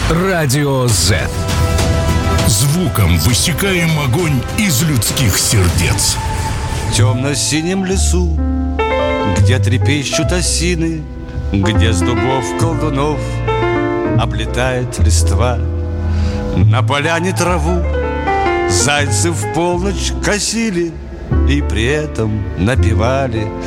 Радио Z. Звуком высекаем огонь из людских сердец. В темно-синем лесу, где трепещут осины, где с дубов колдунов облетает листва, на поляне траву зайцы в полночь косили и при этом напевали